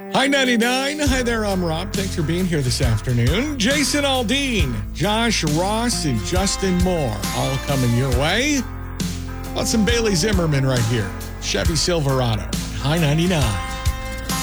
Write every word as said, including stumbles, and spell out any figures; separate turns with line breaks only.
Hi ninety-nine. Hi there, I'm Rob. Thanks for being here this afternoon. Jason Aldean, Josh Ross, and Justin Moore all coming your way. Got some Bailey Zimmerman right here. Chevy Silverado. Hi ninety-nine.